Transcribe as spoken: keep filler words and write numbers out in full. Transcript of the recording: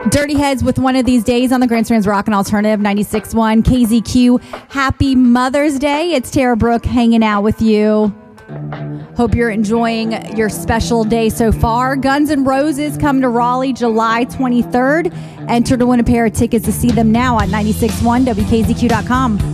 Dirty Heads with One of These Days on the Grand Strands Rock and Alternative ninety-six point one K Z Q. Happy Mother's Day. It's Tara Brooke hanging out with you. Hope you're enjoying your special day so far. Guns N' Roses come to Raleigh July twenty-third. Enter to win a pair of tickets to see them now at nine six one W K Z Q dot com.